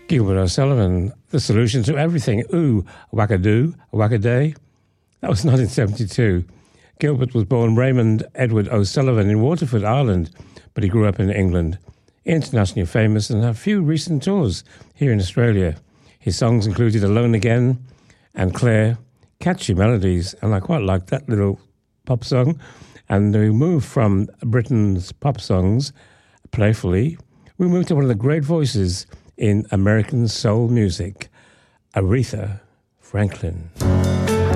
Gilbert O'Sullivan, the solution to everything. Ooh, wackadoo, wackaday. That was 1972. Gilbert was born Raymond Edward O'Sullivan in Waterford, Ireland, but he grew up in England. Internationally famous and had a few recent tours here in Australia. His songs included Alone Again and Claire, catchy melodies, and I quite liked that little pop song. And we moved from Britain's pop songs, playfully, we moved to one of the great voices in American soul music, Aretha Franklin.